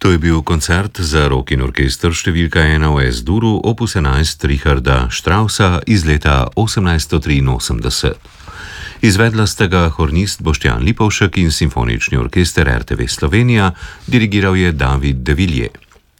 To je bil koncert za rock in orkester številka 1 v S-duru opus 11 Richarda Straussa iz leta 1883. Izvedla sta ga hornist Boštjan Lipovšek in simfonični orkester RTV Slovenija, dirigiral je David de Villiers.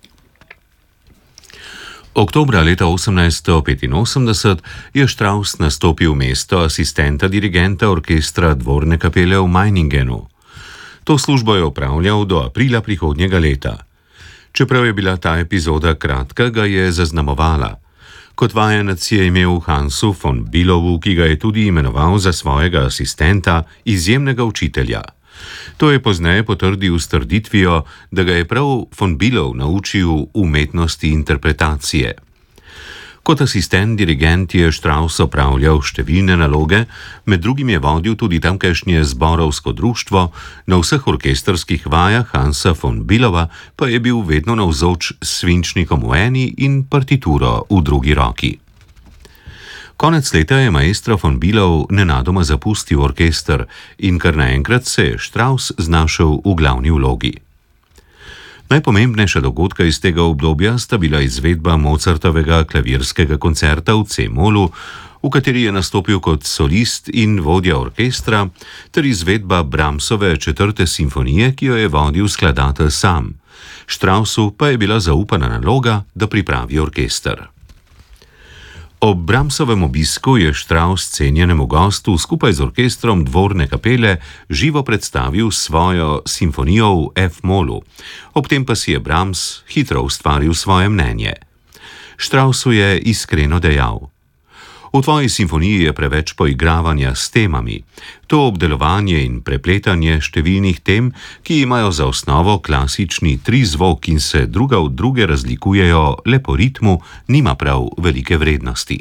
Oktobra leta 1885 je Strauss nastopil mesto asistenta dirigenta orkestra dvorne kapele v Meiningenu. To službo je opravljal do aprila prihodnjega leta. Čeprav je bila ta epizoda kratka, ga je zaznamovala. Kot vajenec je imel Hansu von Billowu, ki ga je tudi imenoval za svojega asistenta, izjemnega učitelja. To je pozneje potrdil s trditvijo, da ga je prav von Billow naučil umetnosti interpretacije. Kot asistent dirigent je Strauss opravljal številne naloge, med drugim je vodil tudi tamkajšnje zborovsko društvo, na vseh orkestrskih vajah Hansa von Billowa pa je bil vedno navzoč s svinčnikom v eni in partituro v drugi roki. Konec leta je maestro von Billow nenadoma zapustil orkester in kar naenkrat se je Strauss znašel v glavni vlogi. Najpomembnejša dogodka iz tega obdobja sta bila izvedba Mozartovega klavirskega koncerta v C-molu, v kateri je nastopil kot solist in vodja orkestra, ter izvedba Brahmsove 4. simfonije, ki jo je vodil skladatelj sam. Straussu pa je bila zaupana naloga, da pripravi orkester. Ob Brahmsovem obisku je Strauss cenjenemu gostu skupaj z orkestrom dvorne kapele živo predstavil svojo simfonijo v F-molu, ob tem pa si je Brahms hitro ustvaril svoje mnenje. Straussu je iskreno dejal: "V tvoji simfoniji je preveč poigravanja s temami. To obdelovanje in prepletanje številnih tem, ki imajo za osnovo klasični trizvok in se druga od druge razlikujejo le po ritmu, nima prav velike vrednosti."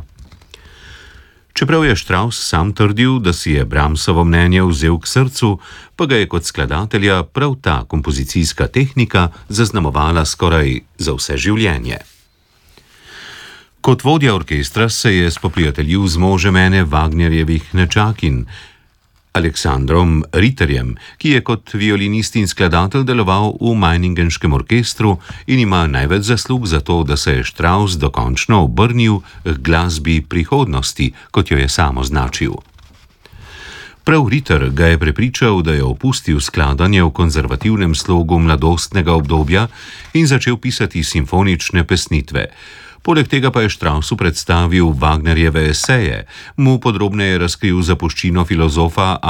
Čeprav je Strauss sam trdil, da si je Brahmsovo mnenje vzel k srcu, pa ga je kot skladatelja prav ta kompozicijska tehnika zaznamovala skoraj za vse življenje. Kot vodja orkestra se je spoprijateljil z možem ene Wagnerjevih nečakinj, Aleksandrom Ritterjem, ki je kot violinist in skladatelj deloval v Meiningenškem orkestru in ima največ zaslug za to, da se je Strauss dokončno obrnil k glasbi prihodnosti, kot jo je sam označil. Prav Ritter ga je prepričal, da je opustil skladanje v konzervativnem slogu mladostnega obdobja in začel pisati simfonične pesnitve. Poleg tega pa je Straussu predstavil Wagnerjeve eseje, mu podrobneje razkril zapuščino filozofa